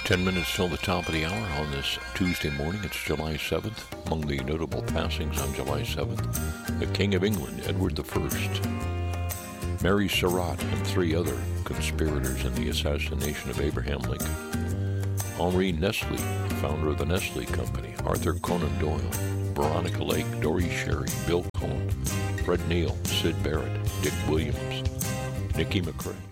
10 minutes till the top of the hour on this Tuesday morning. It's July 7th. Among the notable passings on July 7th, the King of England, Edward I, Mary Surratt, and 3 other conspirators in the assassination of Abraham Lincoln, Henri Nestle, founder of the Nestle Company, Arthur Conan Doyle, Veronica Lake, Dori Sherry, Bill Cohen, Fred Neal, Sid Barrett, Dick Williams, Nicky McCrae.